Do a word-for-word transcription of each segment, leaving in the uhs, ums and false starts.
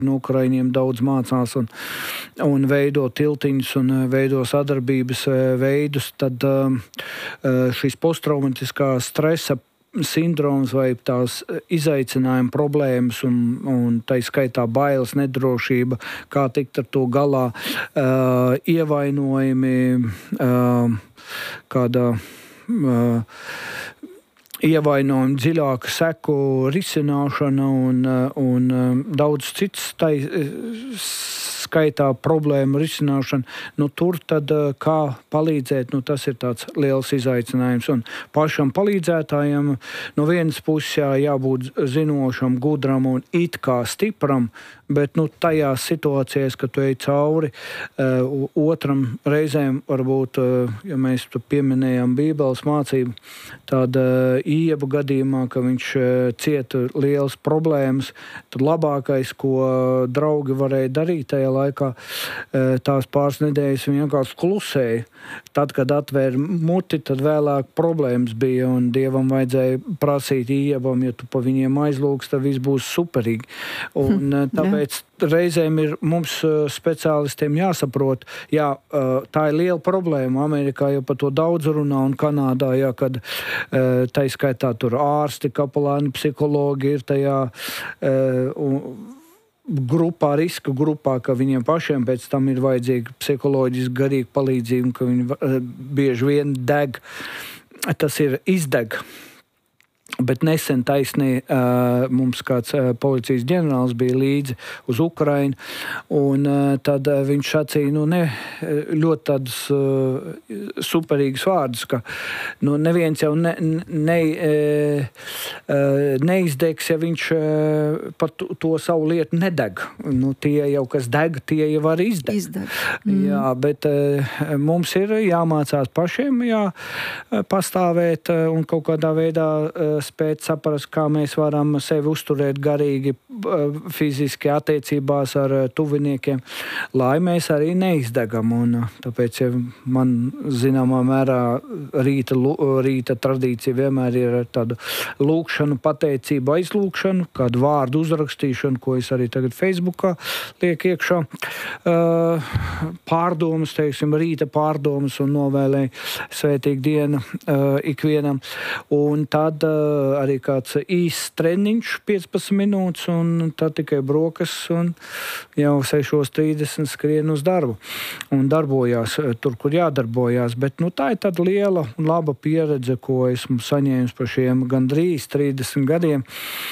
no Ukraiņiem daudz mācās un, un veido tiltiņus un veido sadarbības veidus, tad šis posttraumatiskā stresa sindroms vai tās izaicinājuma problēmas un, un tai skaitā bailes, nedrošība, kā tikt ar to galā, uh, ievainojumi, uh, kāda uh, ievainojumi, dziļāka seku risināšana un, un um, daudz cits tai skaitā problēmu risināšana. Nu, tur tad kā palīdzēt, nu, tas ir tāds liels izaicinājums. Un pašam palīdzētājam no vienas puses jā, jābūt zinošam, gudram un it kā stipram, bet nu, tajās situācijās, ka tu ej cauri uh, otram reizēm, varbūt, uh, ja mēs tu pieminējam Bībeles mācību, tāda uh, Ieba gadījumā, ka viņš uh, cieta lielas problēmas, tad labākais, ko draugi varēja darīt tajā laikā, uh, tās pāris nedēļas viņi vienkārši klusēja. Tad, kad atvēra muti, tad vēlāk problēmas bija, un Dievam vajadzēja prasīt Iebam, ja tu pa viņiem aizlūgs, tad viss būs superīgi. Un uh, tāpēc reizēm ir mums speciālistiem jāsaprot, jā, tā ir liela problēma. Amerikā jau par to daudz runā un Kanādā, jā, kad tā skaitā tur ārsti, kapelāni, psihologi ir tajā grupā, riska grupā, ka viņiem pašiem pēc tam ir vajadzīga psiholoģiski garīga palīdzība, ka viņi bieži vien deg. Tas ir izdeg. Bet nesen taisnī uh, mums kāds uh, policijas ģenerālis bija līdzi uz Ukrainu, un uh, tad uh, viņš sacīja, nu, ne, ļoti tādus uh, superīgus vārdus, ka nu, neviens jau ne, ne, uh, neizdegs, ja viņš uh, par to, to savu lietu nedeg. Nu, tie jau, kas deg, tie jau var izdegt. Izdeg. Mm. Jā, bet uh, mums ir jāmācās pašiem, jā, pastāvēt uh, un kaut kādā veidā uh, spēt saprast, kā mēs varam sevi uzturēt garīgi, fiziski attiecībās ar tuviniekiem, lai mēs arī neizdegam. Un tāpēc ja man zināmā mērā rīta, rīta tradīcija vienmēr ir tādu lūkšanu, pateicību, aizlūkšanu, kādu vārdu uzrakstīšanu, ko es arī tagad Facebookā liek iekšā. Pārdomas, teiksim, rīta pārdomas un novēlēju svētīgu dienu ikvienam. Un tad arī kāds īsts treniņš, piecpadsmit minūtes, un tad tikai brokas, un jau sešos trīsdesmit skrien uz darbu. Un darbojās tur, kur jādarbojās. Bet nu, tā ir tāda liela un laba pieredze, ko esmu saņēmis par šiem gandrīz trīsdesmit gadiem,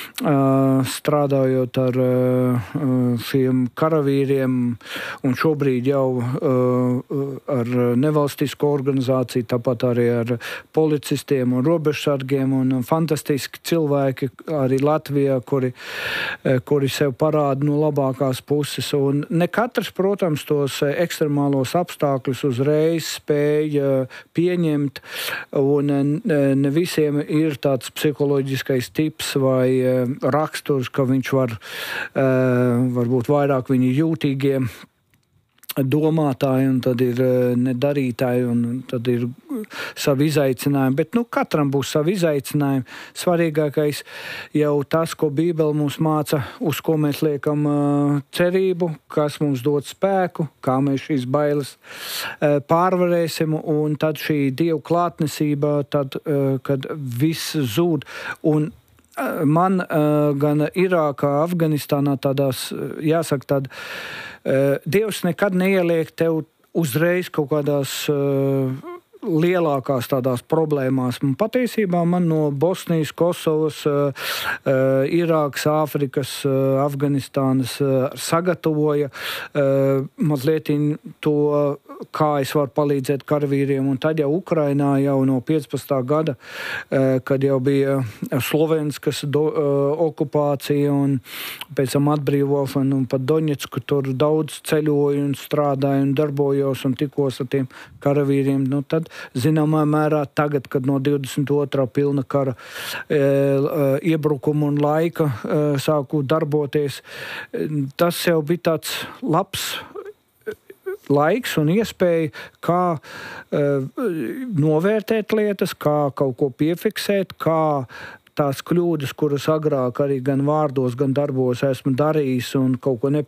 strādājot ar šiem karavīriem, un šobrīd jau ar nevalstisko organizāciju, tāpat arī ar policistiem un robežsargiem un fantastiski cilvēki arī Latvijā, kuri, kuri sev parāda no labākās puses. Un ne katrs, protams, tos ekstremālos apstākļus uzreiz spēja pieņemt, un ne visiem ir tāds psiholoģiskais tips vai raksturs, ka viņš var, varbūt vairāk viņi jūtīgie domātāji, un tad ir nedarītāji, un tad ir savi izaicinājumi. Bet nu, katram būs savi izaicinājumi. Svarīgākais jau tas, ko Bībele mums māca, uz ko mēs liekam uh, cerību, kas mums dod spēku, kā mēs šīs bailes uh, pārvarēsim, un tad šī Dievu klātnesība, tad, uh, kad viss zūd. Un man uh, gan Irākā, Afganistānā tādās, jāsaka, tāda, uh, Dievs nekad neieliek tev uzreiz kaut kādās uh, lielākās tādās problēmās. Un patiesībā man no Bosnijas, Kosovas, uh, uh, Irākas, Āfrikas, uh, Afganistānas uh, sagatavoja uh, mazliet to, kā es varu palīdzēt karavīriem. Un tad jau Ukrainā jau no piecpadsmitā gada, uh, kad jau bija Slovenskas do, uh, okupācija un pēc tam atbrīvošana un pat Doņetsku, tur daudz ceļoju un strādāju un darbojos un tikos ar tiem karavīriem. Nu, tad zināmā mērā tagad, kad no divdesmit otrā pilna kara e, iebrukuma un laika e, sāku darboties, tas jau bija tāds labs laiks un iespēja, kā e, novērtēt lietas, kā kaut ko piefiksēt, kā tās kļūdas, kuras agrāk arī gan vārdos, gan darbos esmu darījis un kaut ko